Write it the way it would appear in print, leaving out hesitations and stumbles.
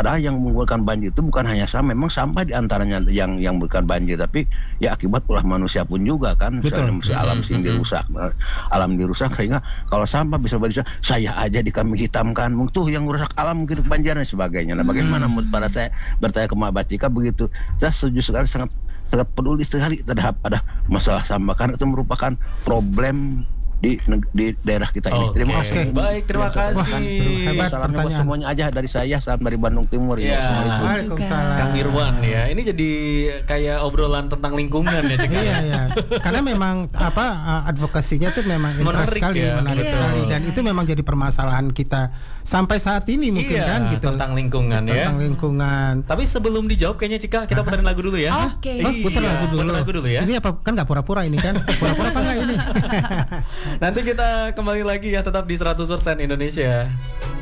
Padahal yang menimbulkan banjir itu bukan hanya sampah, memang sampah diantaranya yang bukan banjir, tapi ya akibat ulah manusia pun juga kan. Misalnya alam sini dirusak, sehingga kalau sampah bisa berbisa saya aja di kami hitamkan, tuh yang merusak alam mungkin kebanjiran dan sebagainya. Nah, bagaimana pada saya bertanya ke Mbak Cika begitu, saya setuju sekali, sangat peduli sekali terhadap pada masalah sampah karena itu merupakan problem di daerah kita ini. Terima kasih. Baik, terima kasih. Hebat pertanyaan. Semuanya aja dari saya, salam dari Bandung Timur. Ya. Waalaikumsalam. Kang Irwan ya. Ini jadi kayak obrolan tentang lingkungan ya, Cika. Iya. Karena memang advokasinya tuh memang menarik sekali, menarik sekali, dan itu memang jadi permasalahan kita sampai saat ini mungkin kan gitu. Tentang lingkungan ya. Tentang lingkungan. Tapi sebelum dijawab kayaknya Cika kita puterin lagu dulu ya. Oke. Putar lagu dulu ya. Ini apa kan nggak pura-pura ini kan? Pura-pura apa nggak ini? Nanti kita kembali lagi ya, tetap di 100% Indonesia.